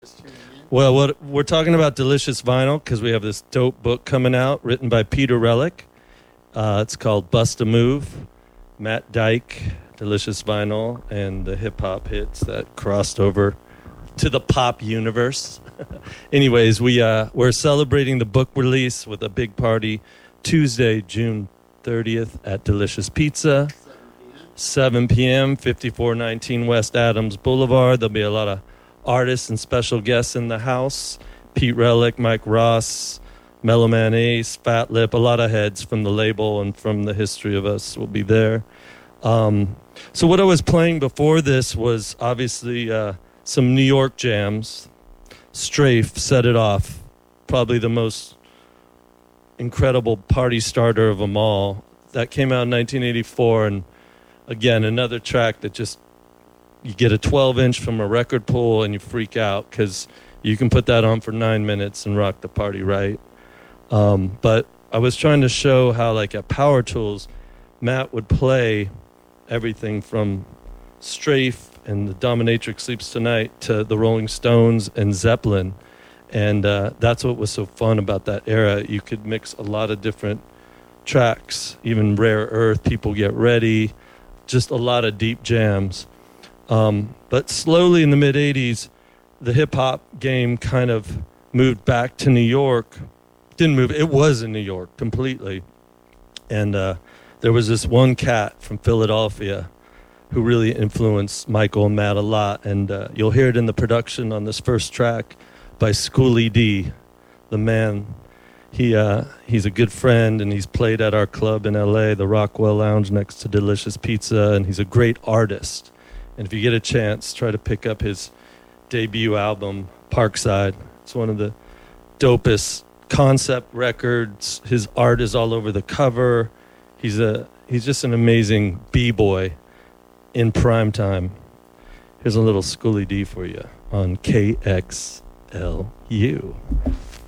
Well, what we're talking about Delicious Vinyl because we have this dope book coming out written by Peter Relic. It's called Bust a Move, Matt Dyke, Delicious Vinyl, and the hip-hop hits that crossed over to the pop universe. Anyways, we're celebrating the book release with a big party Tuesday, June 30th at Delicious Pizza, 7 p.m., 5419 West Adams Boulevard. There'll be a lot of artists and special guests in the house. Pete Relic, Mike Ross, Mellow Man Ace, Fat Lip, a lot of heads from the label and from the history of us will be there. So what I was playing before this was obviously some New York jams. Strafe Set It Off, probably the most incredible party starter of them all. That came out in 1984, and again, another track that just, you get a 12-inch from a record pool and you freak out because you can put that on for 9 minutes and rock the party right. But I was trying to show how, like, at Power Tools, Matt would play everything from Strafe and the Dominatrix Sleeps Tonight to the Rolling Stones and Zeppelin. And that's what was so fun about that era. You could mix a lot of different tracks, even Rare Earth, People Get Ready, just a lot of deep jams. But slowly in the mid-'80s, the hip-hop game kind of moved back to New York. Didn't move. It was in New York completely. And there was this one cat from Philadelphia who really influenced Michael and Matt a lot. And you'll hear it in the production on this first track by Schoolie D, the man. He's a good friend, and he's played at our club in L.A., the Rockwell Lounge next to Delicious Pizza, and he's a great artist. And if you get a chance, try to pick up his debut album, Parkside. It's one of the dopest concept records. His art is all over the cover. He's just an amazing b-boy in prime time. Here's a little Schoolie D for you on KXLU.